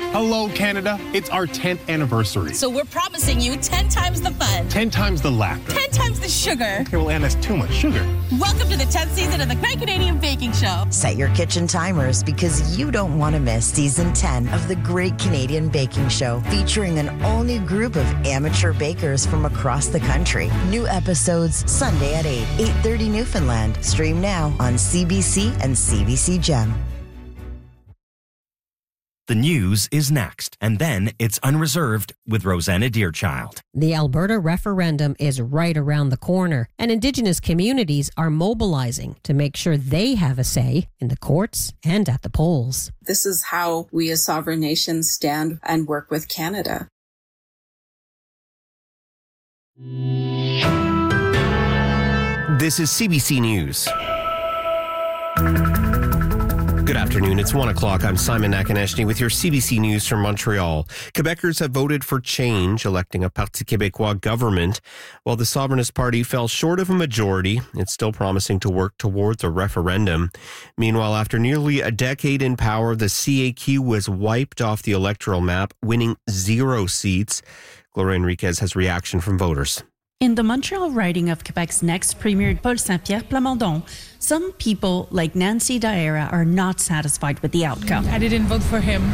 Hello, Canada. It's our 10th anniversary. So we're promising you 10 times the fun. 10 times the laughter. 10 times the sugar. Okay, well, Anne, that's too much sugar. Welcome to the 10th season of the Great Canadian Baking Show. Set your kitchen timers because you don't want to miss season 10 of the Great Canadian Baking Show, featuring an all-new group of amateur bakers from across the country. New episodes Sunday at 8, 8:30 Newfoundland. Stream now on CBC and CBC Gem. The news is next, and then it's Unreserved with Rosanna Deerchild. The Alberta referendum is right around the corner, and Indigenous communities are mobilizing to make sure they have a say in the courts and at the polls. This is how we as sovereign nations stand and work with Canada. This is CBC News. Good afternoon. It's 1 o'clock. I'm Simon Nakaneshny with your CBC News from Montreal. Quebecers have voted for change, electing a Parti Québécois government. While the Sovereignist Party fell short of a majority, it's still promising to work towards a referendum. Meanwhile, after nearly a decade in power, the CAQ was wiped off the electoral map, winning 0 seats. Gloria Enriquez has reaction from voters. In the Montreal riding of Quebec's next Premier, Paul Saint-Pierre Plamondon, some people like Nancy Daera are not satisfied with the outcome. I didn't vote for him,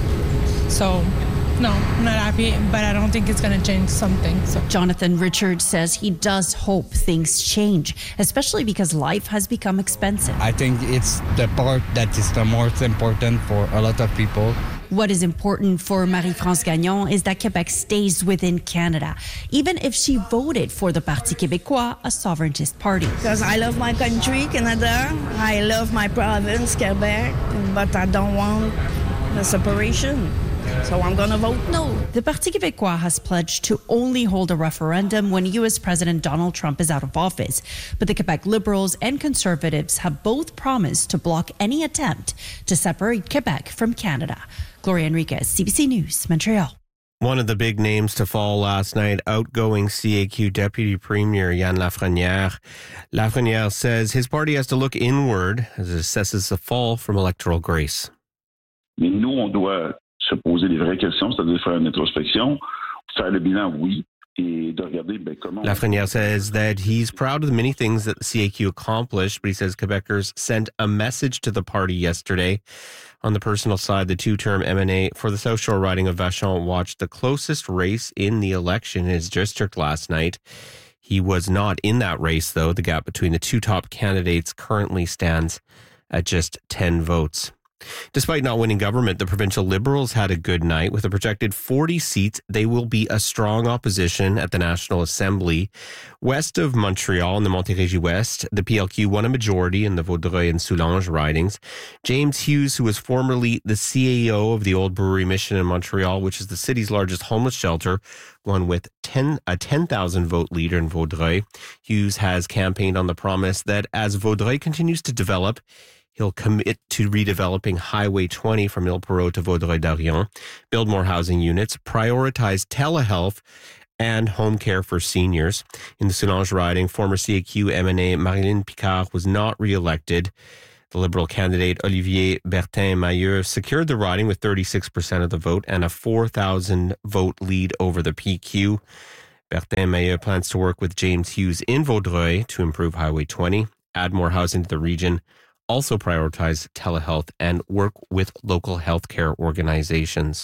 so no, I'm not happy, but I don't think it's going to change something. So. Jonathan Richard says he does hope things change, especially because life has become expensive. I think it's the part that is the most important for a lot of people. What is important for Marie-France Gagnon is that Quebec stays within Canada, even if she voted for the Parti Québécois, a sovereigntist party. Because I love my country, Canada. I love my province, Quebec, but I don't want the separation. So I'm going to vote no. The Parti Québécois has pledged to only hold a referendum when U.S. President Donald Trump is out of office. But the Quebec Liberals and Conservatives have both promised to block any attempt to separate Quebec from Canada. Gloria Enriquez, CBC News, Montreal. One of the big names to fall last night, outgoing CAQ Deputy Premier Yann Lafrenière. Lafrenière says his party has to look inward as it assesses the fall from electoral grace. Mais nous, on doit se poser les vraies questions, c'est-à-dire faire une introspection, faire le bilan, oui, et de regarder comment... Lafrenière says that he's proud of the many things that the CAQ accomplished, but he says Quebecers sent a message to the party yesterday. On the personal side, the two-term MNA for the South Shore riding of Vachon watched the closest race in the election in his district last night. He was not in that race, though. The gap between the two top candidates currently stands at just 10 votes. Despite not winning government, the provincial Liberals had a good night. With a projected 40 seats, they will be a strong opposition at the National Assembly. West of Montreal, in the Montérégie West, the PLQ won a majority in the Vaudreuil and Soulanges ridings. James Hughes, who was formerly the CAO of the Old Brewery Mission in Montreal, which is the city's largest homeless shelter, won with a 10,000 vote leader in Vaudreuil. Hughes has campaigned on the promise that as Vaudreuil continues to develop, he'll commit to redeveloping Highway 20 from Île-Perrot to Vaudreuil-Dorion, build more housing units, prioritize telehealth, and home care for seniors. In the Soulanges riding, former CAQ MNA Marilyn Picard was not re-elected. The Liberal candidate Olivier Bertin-Mailleux secured the riding with 36% of the vote and a 4,000 vote lead over the PQ. Bertin-Mailleux plans to work with James Hughes in Vaudreuil to improve Highway 20, add more housing to the region, also prioritize telehealth, and work with local healthcare organizations.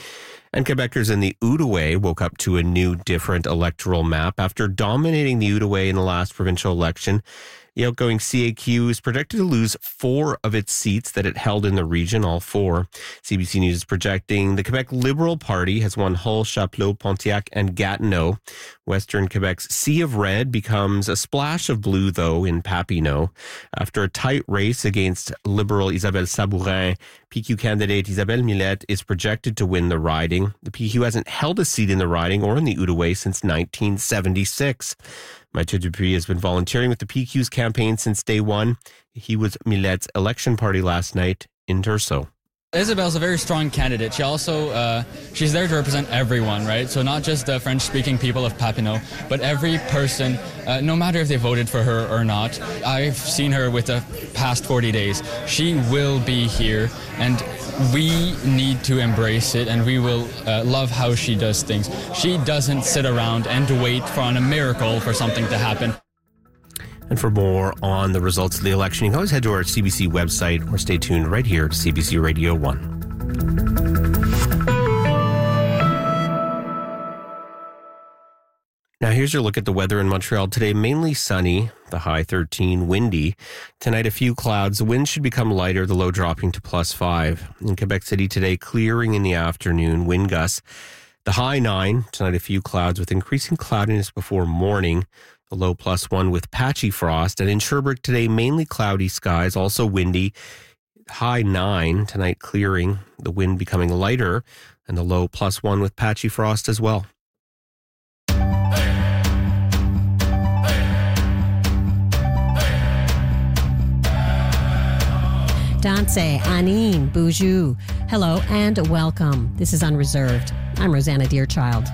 And Quebecers in the Outaouais woke up to a new, different electoral map. After dominating the Outaouais in the last provincial election, the outgoing CAQ is projected to lose 4 of its seats that it held in the region, all 4. CBC News is projecting the Quebec Liberal Party has won Hull, Chapleau, Pontiac, and Gatineau. Western Quebec's sea of red becomes a splash of blue, though, in Papineau. After a tight race against Liberal Isabelle Sabourin, PQ candidate Isabelle Millette is projected to win the riding. The PQ hasn't held a seat in the riding or in the Outaouais since 1976. Mathieu Dupuis has been volunteering with the PQ's campaign since day one. He was Millette's election party last night in Turso. Isabelle's a very strong candidate. She also, she's there to represent everyone, right? So not just the French-speaking people of Papineau, but every person, no matter if they voted for her or not. I've seen her with the past 40 days. She will be here, and we need to embrace it, and we will love how she does things. She doesn't sit around and wait for a miracle for something to happen. And for more on the results of the election, you can always head to our CBC website or stay tuned right here to CBC Radio 1. Now here's your look at the weather in Montreal today. Mainly sunny, the high 13, windy. Tonight a few clouds. The wind should become lighter, the low dropping to +5. In Quebec City today, clearing in the afternoon, wind gusts. The high 9. Tonight a few clouds with increasing cloudiness before morning. The low +1 with patchy frost. And in Sherbrooke today, mainly cloudy skies, also windy. High 9. Tonight clearing, the wind becoming lighter. And the low +1 with patchy frost as well. Danse, Anine, Boujou. Hello and welcome. This is Unreserved. I'm Rosanna Deerchild.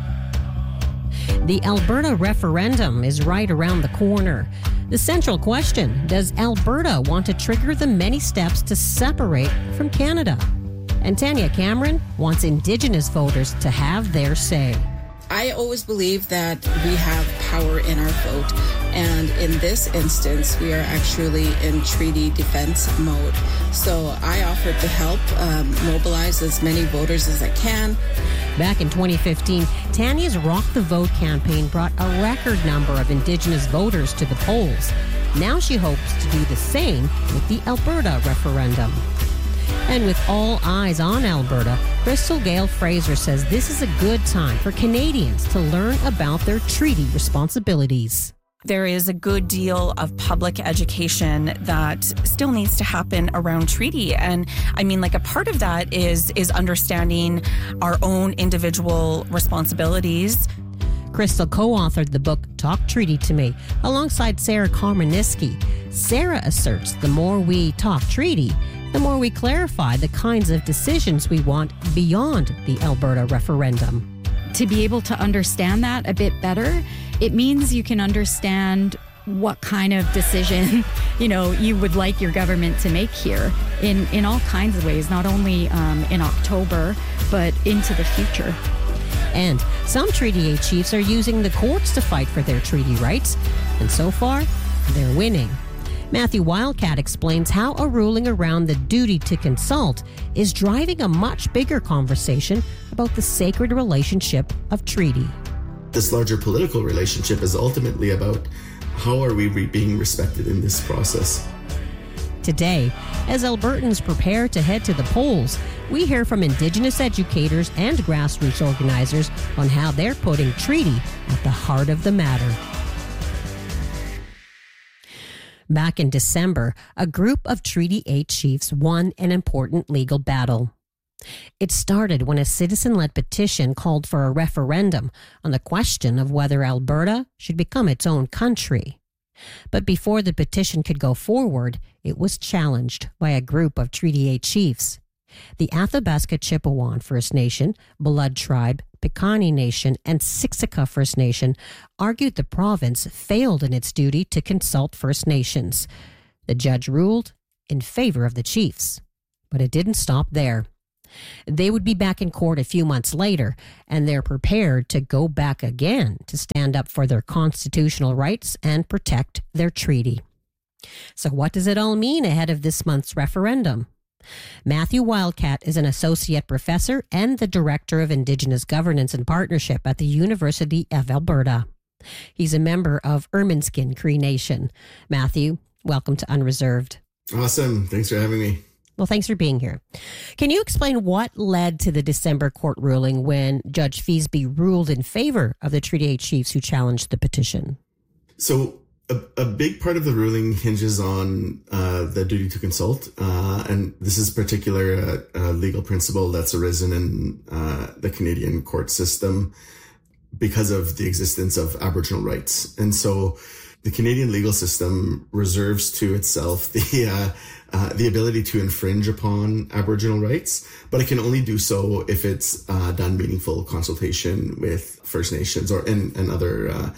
The Alberta referendum is right around the corner. The central question, does Alberta want to trigger the many steps to separate from Canada? And Tanya Cameron wants Indigenous voters to have their say. I always believe that we have power in our vote. And in this instance, we are actually in treaty defense mode. So I offered to help mobilize as many voters as I can. Back in 2015, Tanya's Rock the Vote campaign brought a record number of Indigenous voters to the polls. Now she hopes to do the same with the Alberta referendum. And with all eyes on Alberta, Crystal Gale Fraser says this is a good time for Canadians to learn about their treaty responsibilities. There is a good deal of public education that still needs to happen around treaty. And I mean, like, a part of that is understanding our own individual responsibilities. Crystal co-authored the book Talk Treaty to Me alongside Sarah Komorniski. Sarah asserts the more we talk treaty, the more we clarify the kinds of decisions we want beyond the Alberta referendum. To be able to understand that a bit better, it means you can understand what kind of decision, you would like your government to make here in all kinds of ways, not only in October, but into the future. And some Treaty 8 chiefs are using the courts to fight for their treaty rights. And so far, they're winning. Matthew Wildcat explains how a ruling around the duty to consult is driving a much bigger conversation about the sacred relationship of treaty. This larger political relationship is ultimately about how are we being respected in this process. Today, as Albertans prepare to head to the polls, we hear from Indigenous educators and grassroots organizers on how they're putting treaty at the heart of the matter. Back in December, a group of Treaty 8 chiefs won an important legal battle. It started when a citizen-led petition called for a referendum on the question of whether Alberta should become its own country. But before the petition could go forward, it was challenged by a group of Treaty 8 chiefs. The Athabasca Chipewyan First Nation, Blood Tribe, Piikani Nation, and Siksika First Nation argued the province failed in its duty to consult First Nations. The judge ruled in favor of the chiefs. But it didn't stop there. They would be back in court a few months later, and they're prepared to go back again to stand up for their constitutional rights and protect their treaty. So what does it all mean ahead of this month's referendum? Matthew Wildcat is an associate professor and the director of Indigenous Governance and Partnership at the University of Alberta. He's a member of Ermineskin Cree Nation. Matthew, welcome to Unreserved. Awesome. Thanks for having me. Well, thanks for being here. Can you explain what led to the December court ruling when Judge Feasby ruled in favor of the Treaty 8 chiefs who challenged the petition? So a big part of the ruling hinges on the duty to consult. And this is particular legal principle that's arisen in the Canadian court system because of the existence of Aboriginal rights. And so the Canadian legal system reserves to itself the ability to infringe upon Aboriginal rights, but it can only do so if it's done meaningful consultation with First Nations and other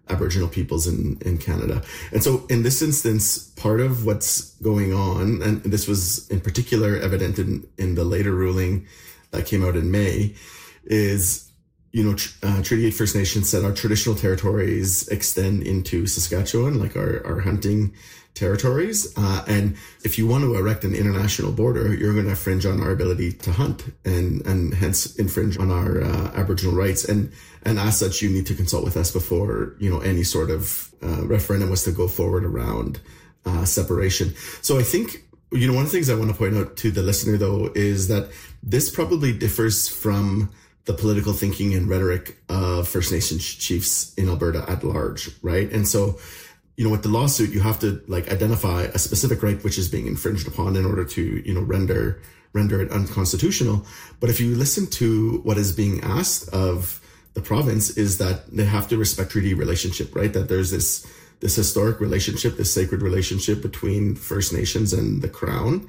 Aboriginal peoples in Canada. And so in this instance, part of what's going on, and this was in particular evident in the later ruling that came out in May, is, Treaty 8 First Nations said our traditional territories extend into Saskatchewan, like our hunting territories. And if you want to erect an international border, you're going to infringe on our ability to hunt and hence infringe on our Aboriginal rights. And as such, you need to consult with us before, any sort of referendum was to go forward around separation. So I think, one of the things I want to point out to the listener, though, is that this probably differs from the political thinking and rhetoric of First Nations chiefs in Alberta at large, right? And so, with the lawsuit, you have to identify a specific right which is being infringed upon in order to, render it unconstitutional. But if you listen to what is being asked of the province, is that they have to respect treaty relationship, right? That there's this historic relationship, this sacred relationship between First Nations and the Crown.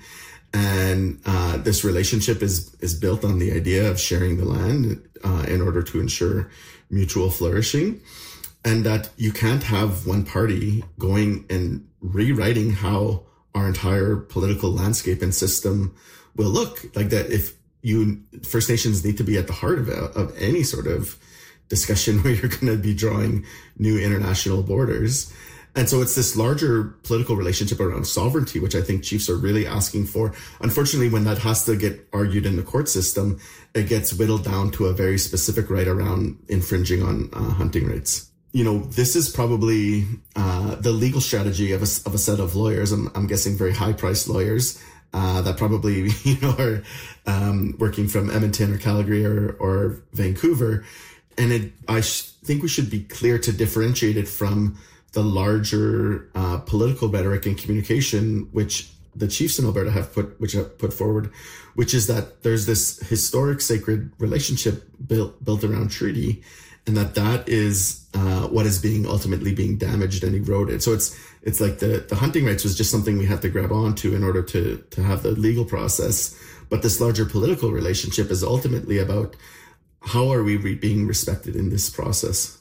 And this relationship is built on the idea of sharing the land in order to ensure mutual flourishing. And that you can't have one party going and rewriting how our entire political landscape and system will look. Like that, if First Nations need to be at the heart of any sort of discussion where you're going to be drawing new international borders. And so it's this larger political relationship around sovereignty, which I think chiefs are really asking for. Unfortunately, when that has to get argued in the court system, it gets whittled down to a very specific right around infringing on hunting rights. This is probably the legal strategy of a set of lawyers. I'm guessing very high-priced lawyers that probably are working from Edmonton or Calgary or Vancouver. And I think we should be clear to differentiate it from the larger political rhetoric and communication which the chiefs in Alberta have put forward, which is that there's this historic sacred relationship built around treaty, and that is what is ultimately being damaged and eroded. So it's like the hunting rights was just something we had to grab onto in order to have the legal process. But this larger political relationship is ultimately about how are we being respected in this process.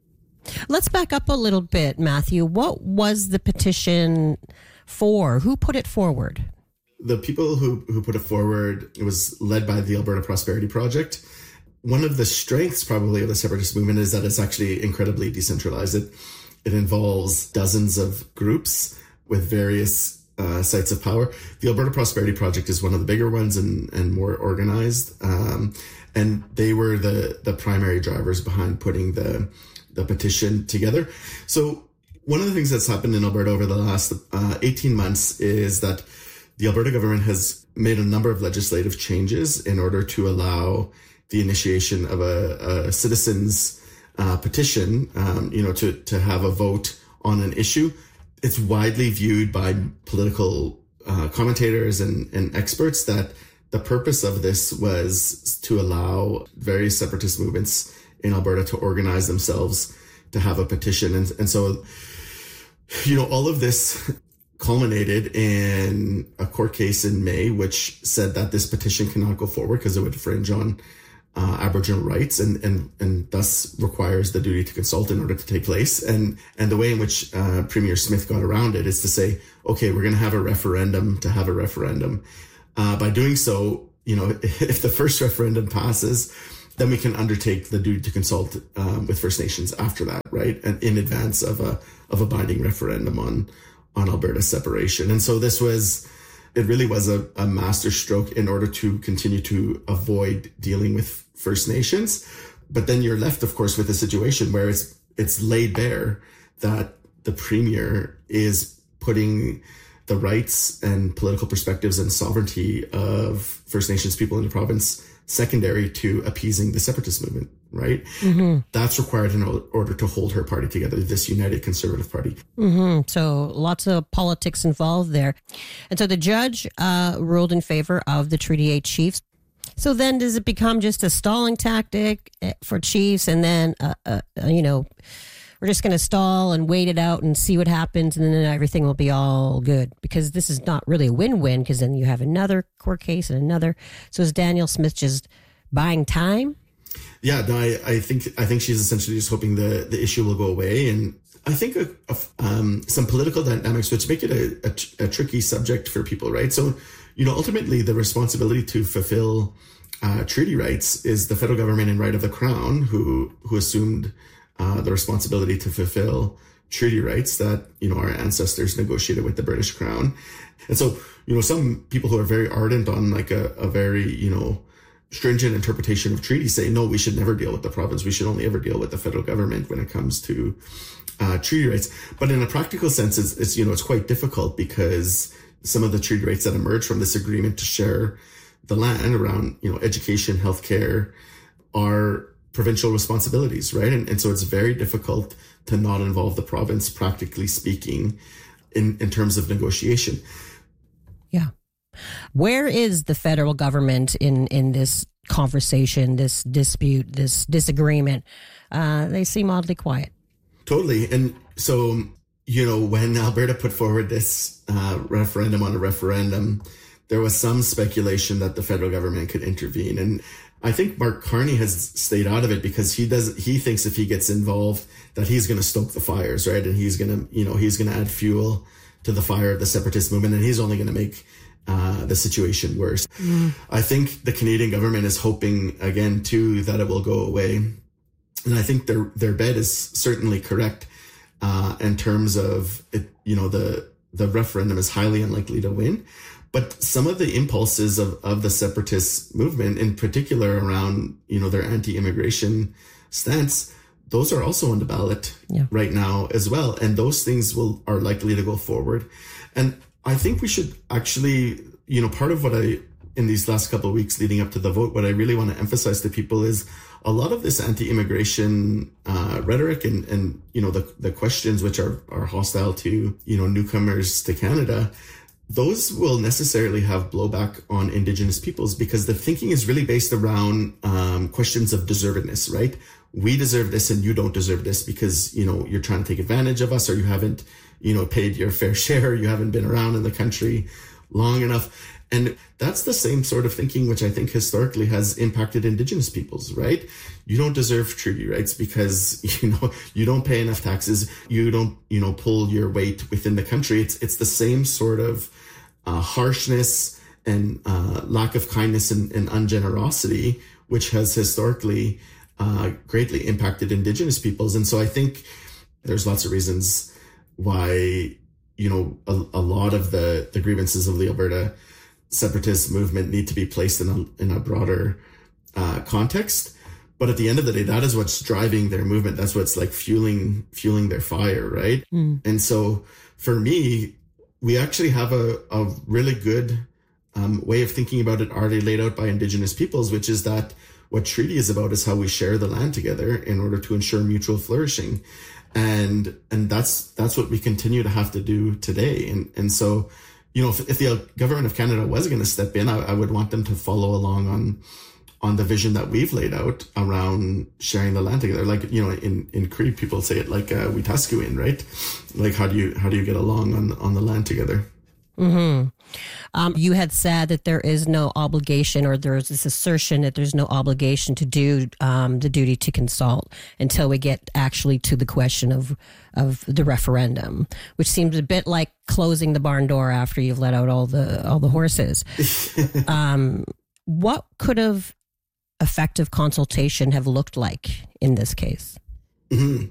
Let's back up a little bit, Matthew. What was the petition for? Who put it forward? The people who put it forward, it was led by the Alberta Prosperity Project. One of the strengths probably of the separatist movement is that it's actually incredibly decentralized. It involves dozens of groups with various sites of power. The Alberta Prosperity Project is one of the bigger ones and more organized. And they were the primary drivers behind putting the petition together. So one of the things that's happened in Alberta over the last 18 months is that the Alberta government has made a number of legislative changes in order to allow the initiation of a citizens petition, to have a vote on an issue. It's widely viewed by political commentators and experts that the purpose of this was to allow various separatist movements in Alberta to organize themselves to have a petition. And so, all of this culminated in a court case in May, which said that this petition cannot go forward because it would infringe on Aboriginal rights and thus requires the duty to consult in order to take place. And the way in which Premier Smith got around it is to say, okay, we're going to have a referendum to have a referendum. By doing so, if the first referendum passes, then we can undertake the duty to consult with First Nations after that, right? And in advance of a binding referendum on Alberta separation. And so it really was a master stroke in order to continue to avoid dealing with First Nations. But then you're left, of course, with a situation where it's laid bare that the Premier is putting the rights and political perspectives and sovereignty of First Nations people in the province secondary to appeasing the separatist movement, right? Mm-hmm. That's required in order to hold her party together, this United Conservative Party. Mm-hmm. So lots of politics involved there. And so the judge ruled in favor of the Treaty 8 chiefs. So then does it become just a stalling tactic for chiefs and then, we're just going to stall and wait it out and see what happens and then everything will be all good? Because this is not really a win-win because then you have another court case and another. So is Danielle Smith just buying time? Yeah, no, I think she's essentially just hoping the issue will go away. And I think some political dynamics, which make it a tricky subject for people, right? So, ultimately the responsibility to fulfill treaty rights is the federal government in right of the crown, who assumed the responsibility to fulfill treaty rights that, our ancestors negotiated with the British crown. And so, some people who are very ardent on like a very, stringent interpretation of treaties say, no, we should never deal with the province. We should only ever deal with the federal government when it comes to treaty rights. But in a practical sense, it's quite difficult because some of the treaty rights that emerge from this agreement to share the land around, education, healthcare are provincial responsibilities, right? And so it's very difficult to not involve the province, practically speaking, in terms of negotiation. Yeah. Where is the federal government in this conversation, this dispute, this disagreement? They seem oddly quiet. Totally. And so, when Alberta put forward this referendum on a referendum, there was some speculation that the federal government could intervene. And I think Mark Carney has stayed out of it because he thinks if he gets involved that he's going to stoke the fires, right? And he's going to add fuel to the fire of the separatist movement, and he's only going to make the situation worse. I think the Canadian government is hoping again too that it will go away, and I think their bet is certainly correct in terms of it. The referendum is highly unlikely to win, but some of the impulses of the separatist movement, in particular around their anti-immigration stance, those are also on the ballot right now as well, and those things are likely to go forward. And I think we should actually, part of what in these last couple of weeks leading up to the vote, what I really want to emphasize to people is a lot of this anti-immigration rhetoric and the questions which are hostile to, newcomers to Canada, those will necessarily have blowback on Indigenous peoples because the thinking is really based around questions of deservedness, right? We deserve this and you don't deserve this because, you're trying to take advantage of us or you haven't, paid your fair share. You haven't been around in the country long enough. And that's the same sort of thinking, which I think historically has impacted Indigenous peoples, right? You don't deserve treaty rights because, you don't pay enough taxes. You don't, pull your weight within the country. It's the same sort of harshness and lack of kindness and ungenerosity, which has historically greatly impacted Indigenous peoples. And so I think there's lots of reasons why, a lot of the grievances of the Alberta separatist movement need to be placed in a broader context. But at the end of the day, that is what's driving their movement. That's what's like fueling their fire, right? And so for me, we actually have a really good way of thinking about it already laid out by Indigenous peoples, which is that what treaty is about is how we share the land together in order to ensure mutual flourishing. And that's what we continue to have to do today. And so, if the government of Canada was going to step in, I would want them to follow along on the vision that we've laid out around sharing the land together. Like, in Cree, people say it like Wetaskiwin, right? Like, how do you get along on the land together? Mm-hmm. You had said that there is no obligation, or there's this assertion that there's no obligation to do the duty to consult until we get actually to the question of the referendum, which seems a bit like closing the barn door after you've let out all the horses. What could have effective consultation have looked like in this case? Mm-hmm.